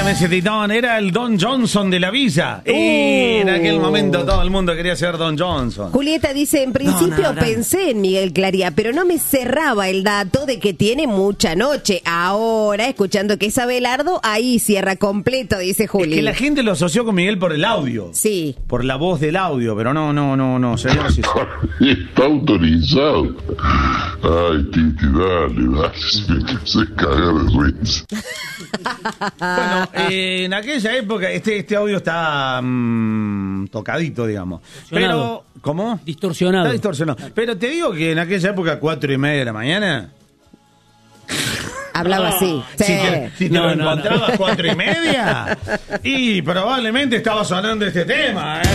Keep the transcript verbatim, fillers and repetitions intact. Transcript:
en ese titón, era el Don Johnson de la villa. Uh. Y en aquel momento todo el mundo quería ser Don Johnson. Julieta dice, en principio no, no, no. pensé en Miguel Claría, pero no me cerraba el dato de que tiene mucha noche. Ahora, escuchando que es Abelardo, ahí cierra completo, dice Juli. Es que la gente lo asoció con Miguel por el audio. Sí. Por la voz del audio, pero no, no, no, no, señor. Sí, sí. Está autorizado. Ay, Titi, dale, dale, se, se caga de risa. Bueno, eh, en aquella época, este, este audio está mmm, tocadito, digamos. Pero, ¿cómo? Distorsionado. Está distorsionado. Pero te digo que en aquella época, cuatro y media de la mañana... Hablaba no, así. Si sí. te, si te no, lo no, encontrabas no. cuatro y media, y probablemente estaba sonando este tema, ¿eh?